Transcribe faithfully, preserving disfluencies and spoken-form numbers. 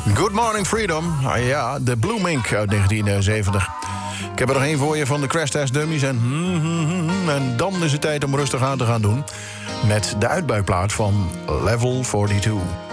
Good Morning Freedom. Ah, ja, de Blue Mink uit negentien zeventig. Ik heb er nog één voor je van de Crash Test Dummies. En, en dan is het tijd om rustig aan te gaan doen met de uitbuikplaat van Level tweeënveertig.